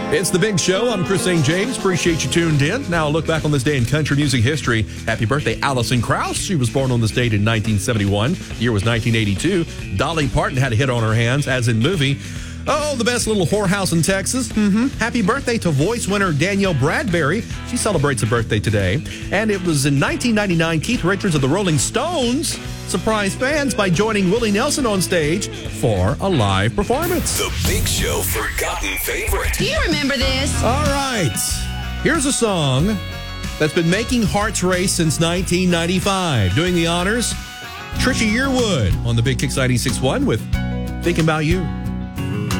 It's The Big Show. I'm Chris St. James. Appreciate you tuned in. Now, a look back on this day in country music history. Happy birthday, Alison Krauss. She was born on this date in 1971. The year was 1982. Dolly Parton had a hit on her hands, as in movie. Oh, the best little whorehouse in Texas. Happy birthday to voice winner Danielle Bradbury. She celebrates a birthday today. And it was in 1999, Keith Richards of the Rolling Stones surprised fans by joining Willie Nelson on stage for a live performance. The Big Show Forgotten Favorite. Do you remember this? All right. Here's a song that's been making hearts race since 1995. Doing the honors, Trisha Yearwood on the Big Kicks 96.1 with Thinking About You.